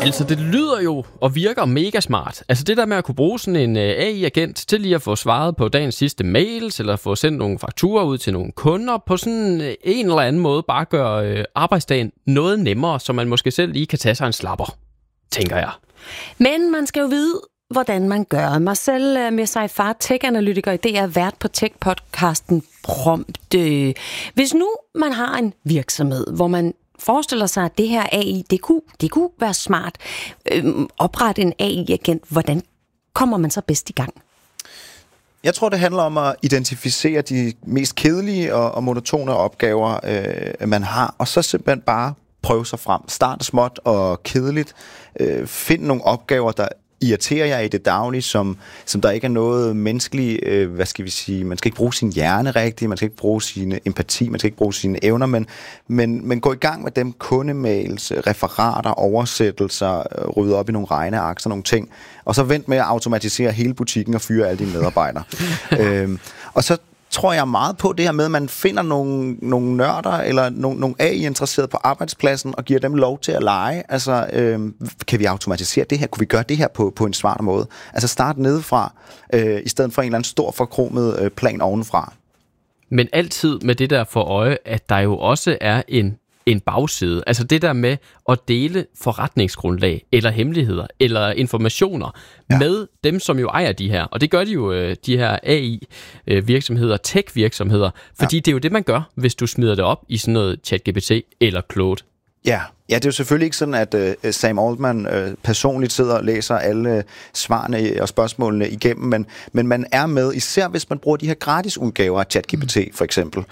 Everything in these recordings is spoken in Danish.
Altså, det lyder jo og virker mega smart. Altså, det der med at kunne bruge sådan en AI-agent til lige at få svaret på dagens sidste mails, eller få sendt nogle fakturer ud til nogle kunder, på sådan en eller anden måde bare gøre arbejdsdagen noget nemmere, så man måske selv lige kan tage sig en slapper, tænker jeg. Men man skal jo vide, hvordan man gør. Marcel Messaifar, tech-analytiker i DR, vært på tech-podcasten Prompt. Hvis nu man har en virksomhed, hvor man forestiller sig, at det her AI, det kunne være smart. Oprette en AI-agent. Hvordan kommer man så bedst i gang? Jeg tror, det handler om at identificere de mest kedelige og monotone opgaver, man har, og så simpelthen bare prøve sig frem. Start småt og kedeligt. Find nogle opgaver, der irriterer jer i det daglige, som der ikke er noget menneskeligt, man skal ikke bruge sin hjerne rigtigt, man skal ikke bruge sin empati, man skal ikke bruge sine evner, men gå i gang med dem, kundemails, referater, oversættelser, rydde op i nogle regneark, sådan nogle ting, og så vent med at automatisere hele butikken og fyre alle dine medarbejdere. Og så tror jeg meget på det her med, at man finder nogle nørder eller nogle AI-interesserede på arbejdspladsen og giver dem lov til at lege. Altså, kan vi automatisere det her? Kunne vi gøre det her på en smart måde? Altså start nedefra, i stedet for en eller anden stor forkromet plan ovenfra. Men altid med det der for øje, at der jo også er en bagside. Altså det der med at dele forretningsgrundlag, eller hemmeligheder, eller informationer med dem, som jo ejer de her. Og det gør de jo, de her AI-virksomheder, tech-virksomheder, fordi det er jo det, man gør, hvis du smider det op i sådan noget ChatGPT eller Claude. Ja, det er jo selvfølgelig ikke sådan, at Sam Altman personligt sidder og læser alle svarene og spørgsmålene igennem, men man er med, især hvis man bruger de her gratis udgaver af ChatGPT for eksempel,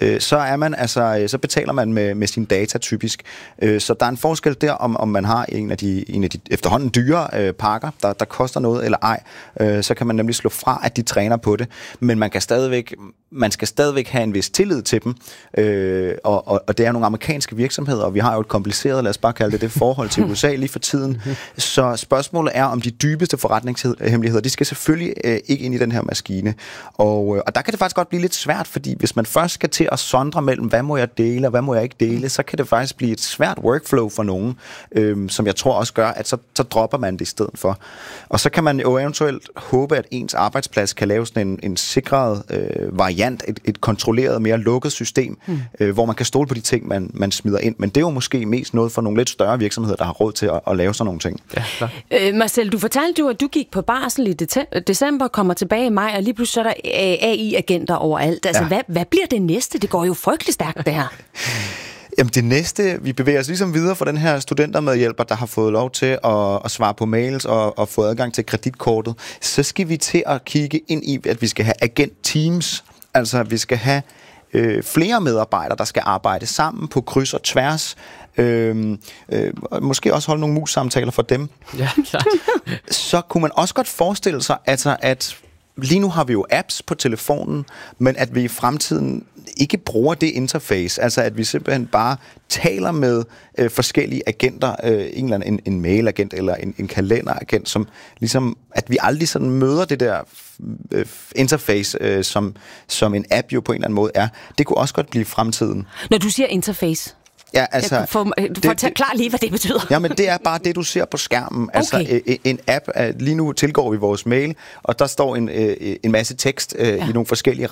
så betaler man med sine data typisk. Så der er en forskel der, om man har en af de efterhånden dyre pakker, der koster noget eller ej, så kan man nemlig slå fra, at de træner på det, men man skal stadigvæk have en vis tillid til dem, og det er nogle amerikanske virksomheder, og vi har jo et kompliceret, lad os bare kalde det forhold til USA lige for tiden. Så spørgsmålet er, om de dybeste forretningshemmeligheder, de skal selvfølgelig ikke ind i den her maskine. Og der kan det faktisk godt blive lidt svært, fordi hvis man først skal til at sondre mellem, hvad må jeg dele, og hvad må jeg ikke dele, så kan det faktisk blive et svært workflow for nogen, som jeg tror også gør, at så dropper man det i stedet for. Og så kan man jo eventuelt håbe, at ens arbejdsplads kan lave sådan en sikret variant, et kontrolleret, mere lukket system, hvor man kan stole på de ting, man smider ind. Men det er jo måske mest noget for nogle lidt større virksomheder, der har råd til at lave sådan nogle ting. Ja, Marcel, du fortalte jo, at du gik på barsel i december, kommer tilbage i maj, og lige pludselig er der AI-agenter overalt. Altså, hvad bliver det næste? Det går jo frygtelig stærkt, det her. Jamen det næste, vi bevæger os ligesom videre fra den her studentermedhjælper, der har fået lov til at svare på mails og få adgang til kreditkortet. Så skal vi til at kigge ind i, at vi skal have agent-teams. Altså, at vi skal have flere medarbejdere, der skal arbejde sammen på kryds og tværs. Måske også holde nogle mus-samtaler for dem. Ja, klart. Så kunne man også godt forestille sig, at lige nu har vi jo apps på telefonen, men at vi i fremtiden ikke bruger det interface, altså at vi simpelthen bare taler med forskellige agenter, en mailagent eller en kalenderagent, som ligesom, at vi aldrig sådan møder det der interface, som en app jo på en eller anden måde er. Det kunne også godt blive fremtiden. Når du siger interface, ja, altså, forklar lige, hvad det betyder. Jamen, det er bare det, du ser på skærmen. Okay. Altså, en app, lige nu tilgår vi vores mail, og der står en masse tekst i nogle forskellige